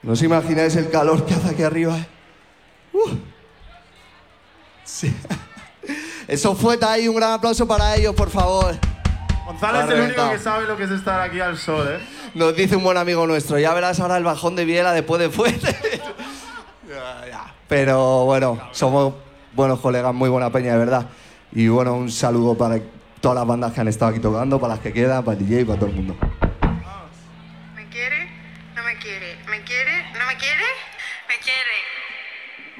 No os imagináis el calor que hace aquí arriba. Sí. Eso fue ahí, un gran aplauso para ellos, por favor. Gonzalo es el único que sabe lo que es estar aquí al sol, ¿eh? Nos dice un buen amigo nuestro, ya verás ahora el bajón de Biela después de Fuente. Pero bueno, somos buenos colegas, muy buena peña, de verdad. Y bueno, un saludo para todas las bandas que han estado aquí tocando, para las que quedan, para el DJ y para todo el mundo. ¿Me quiere? ¿No me quiere? ¿Me quiere? ¿No me quiere? ¿Me quiere?